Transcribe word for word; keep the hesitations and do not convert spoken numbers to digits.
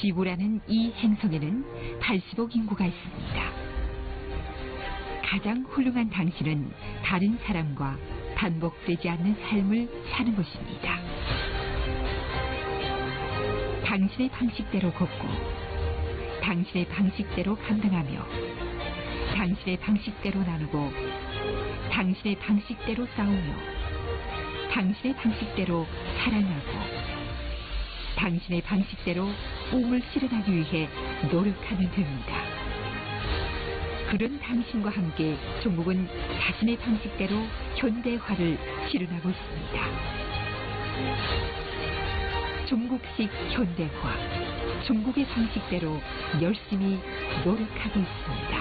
지구라는 이 행성에는 팔십억 인구가 있습니다. 가장 훌륭한 당신은 다른 사람과 반복되지 않는 삶을 사는 것입니다. 당신의 방식대로 걷고 당신의 방식대로 감당하며 당신의 방식대로 나누고 당신의 방식대로 싸우며 당신의 방식대로 사랑하고 당신의 방식대로 꿈을 실현하기 위해 노력하면 됩니다. 그런 당신과 함께 중국은 자신의 방식대로 현대화를 실현하고 있습니다. 중국식 현대화, 중국의 방식대로 열심히 노력하고 있습니다.